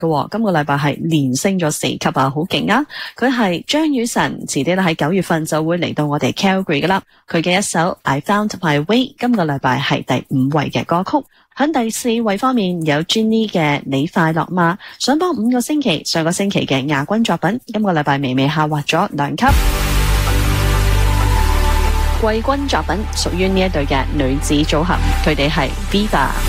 嘅，今個禮拜係連升咗4級啊，好勁啊！佢係張雨晨，遲啲咧喺9月份就會嚟到我哋 Calgary 噶啦。佢嘅一首 I Found My Way 今個禮拜係第5位嘅歌曲。喺第4位方面有 Jenny 嘅你快樂嗎？上榜5個星期，上個星期嘅亞軍作品，今個禮拜微微下滑咗2級。季軍作品屬於呢一對嘅女子組合，佢哋係 Viva。